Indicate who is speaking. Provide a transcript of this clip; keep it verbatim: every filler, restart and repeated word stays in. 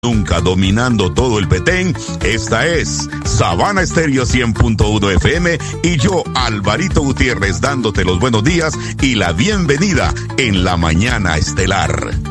Speaker 1: Nunca dominando todo el Petén. Esta es Sabana Estéreo cien punto uno F M y yo, Alvarito Gutiérrez, dándote los buenos días y la bienvenida en la mañana estelar.